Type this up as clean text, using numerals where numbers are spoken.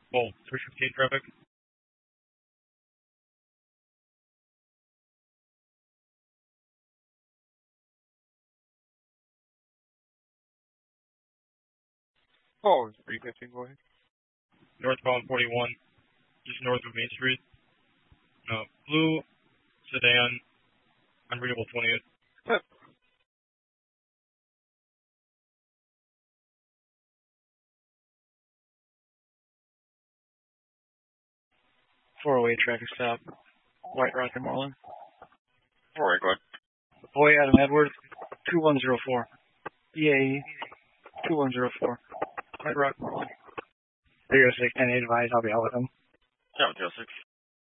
Oh, 315 traffic. Oh, 315, go ahead. Northbound 41, just north of Main Street. Blue sedan, unreadable 20th. Yep. 408 traffic stop. White Rock and Moreland. Alright, go ahead. Boy Adam Edwards, 2104. EAE, 2104. White Rock, Moreland. 306, 10 advise, I'll be out with him. 706.